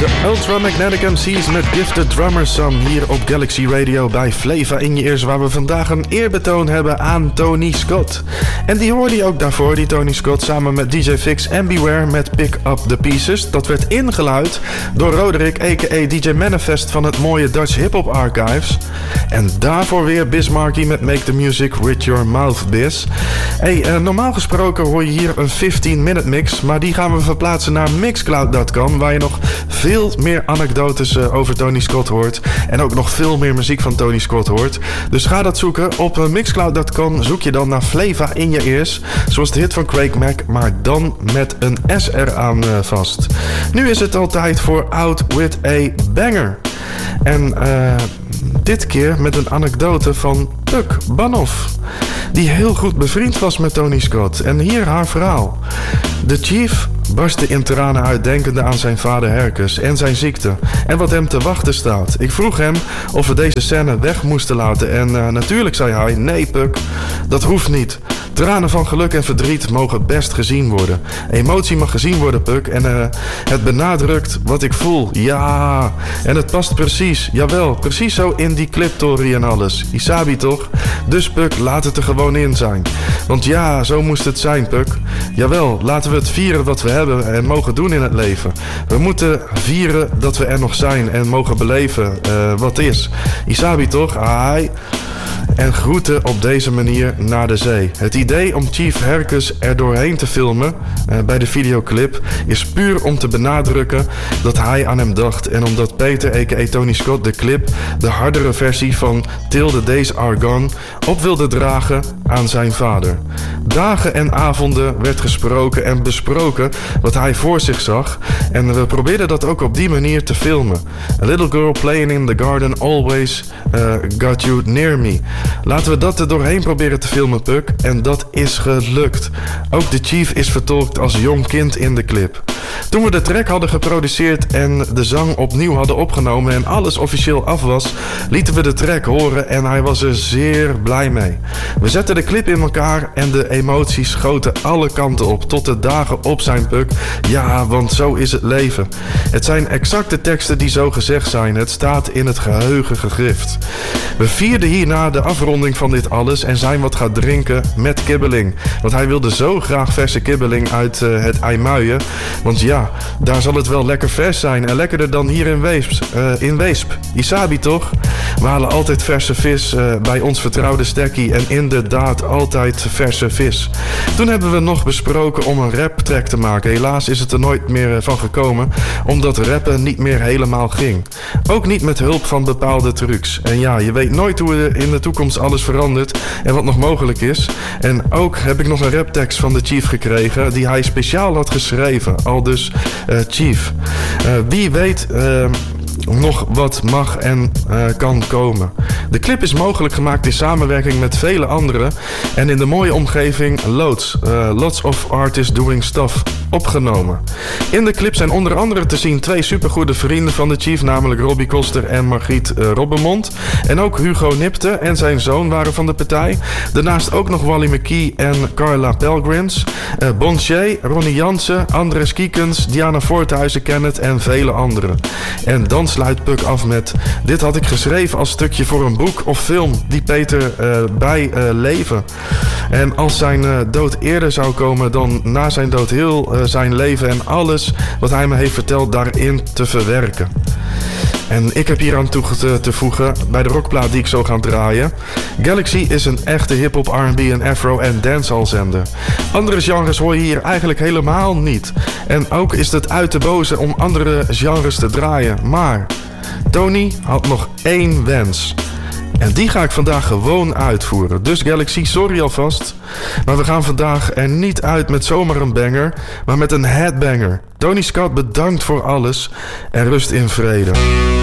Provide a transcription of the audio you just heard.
Ultra Magnetic MC's met Gifted Drummer Son hier op Galaxy Radio bij Flava in je ears, waar we vandaag een eerbetoon hebben aan Tony Scott. En die hoorde je ook daarvoor, die Tony Scott, samen met DJ Fix en Beware met Pick Up The Pieces. Dat werd ingeluid door Roderick, a.k.a. DJ Manifest van het mooie Dutch Hip Hop Archives. En daarvoor weer Bismarcky met Make The Music With Your Mouth Biz. Normaal gesproken hoor je hier een 15-minute mix, maar die gaan we verplaatsen naar Mixcloud.com, waar je nog veel meer anekdotes over Tony Scott hoort en ook nog veel meer muziek van Tony Scott hoort. Dus ga dat zoeken. Op Mixcloud.com zoek je dan naar Flava in je ears, zoals de hit van Craig Mack, maar dan met een S eraan vast. Nu is het al tijd voor Out With A Banger. En dit keer met een anekdote van Puck Banhoff, die heel goed bevriend was met Tony Scott. En hier haar verhaal. De Chief barstte in tranen uit, denkende aan zijn vader Hercus en zijn ziekte en wat hem te wachten staat. Ik vroeg hem of we deze scène weg moesten laten en natuurlijk zei hij: nee Puck, dat hoeft niet. Tranen van geluk en verdriet mogen best gezien worden. Emotie mag gezien worden, Puck, en het benadrukt wat ik voel. Ja, en het past precies, jawel, precies zo in die cliptory en alles. Isabi toch? Dus Puck, laat het er gewoon in zijn. Want ja, zo moest het zijn, Puck. Jawel, laten we het vieren wat we hebben en mogen doen in het leven. We moeten vieren dat we er nog zijn en mogen beleven wat is. Isabi toch? Ai. En groeten op deze manier naar de zee. Het idee om Chief Hercus er doorheen te filmen bij de videoclip is puur om te benadrukken dat hij aan hem dacht. En omdat Peter, a.k.a. Tony Scott, de clip, de hardere versie van Till the Days Are Gone, op wilde dragen aan zijn vader. Dagen en avonden werd gesproken en besproken wat hij voor zich zag. En we probeerden dat ook op die manier te filmen. A little girl playing in the garden always got you near me. Laten we dat er doorheen proberen te filmen, Puck. En dat is gelukt. Ook de Chief is vertolkt als jong kind in de clip. Toen we de track hadden geproduceerd en de zang opnieuw hadden opgenomen en alles officieel af was, lieten we de track horen en hij was er zeer blij mee. We zetten de clip in elkaar en de emoties schoten alle kanten op, tot de dagen op zijn, Puck. Ja, want zo is het leven. Het zijn exacte teksten die zo gezegd zijn. Het staat in het geheugen gegrift. We vierden hierna de afronding van dit alles en zijn wat gaan drinken met kibbeling. Want hij wilde zo graag verse kibbeling uit het IJmuiden. Want ja, daar zal het wel lekker vers zijn en lekkerder dan hier in Weesp. Isabi toch? We halen altijd verse vis bij ons vertrouwde stekkie en inderdaad altijd verse vis. Toen hebben we nog besproken om een raptrack te maken. Helaas is het er nooit meer van gekomen, omdat rappen niet meer helemaal ging. Ook niet met hulp van bepaalde trucs. En ja, je weet nooit hoe er in de toekomst alles verandert en wat nog mogelijk is. En ook heb ik nog een raptekst van de Chief gekregen die hij speciaal had geschreven. Al dus Chief. Wie weet nog wat mag en kan komen. De clip is mogelijk gemaakt in samenwerking met vele anderen en in de mooie omgeving Lots of Artists Doing Stuff opgenomen. In de clip zijn onder andere te zien twee supergoede vrienden van de Chief, namelijk Robbie Koster en Margriet Robbenmond. En ook Hugo Nipte en zijn zoon waren van de partij. Daarnaast ook nog Wally McKee en Carla Pelgrims, Bon Shay, Ronnie Jansen, Andres Kiekens, Diana Voorthuizen, Kenneth en vele anderen. En dan sluit Puck af met: dit had ik geschreven als stukje voor een boek of film die Peter bij leven. En als zijn dood eerder zou komen dan na zijn dood, heel zijn leven en alles wat hij me heeft verteld daarin te verwerken. En ik heb hier aan toe te voegen bij de rockplaat die ik zo ga draaien. Galaxy is een echte hip-hop, R&B en afro en dancehall zender. Andere genres hoor je hier eigenlijk helemaal niet. En ook is het uit de boze om andere genres te draaien. Maar Tony had nog één wens. En die ga ik vandaag gewoon uitvoeren. Dus Galaxy, sorry alvast. Maar we gaan vandaag er niet uit met zomaar een banger, maar met een headbanger. Tony Scott, bedankt voor alles en rust in vrede.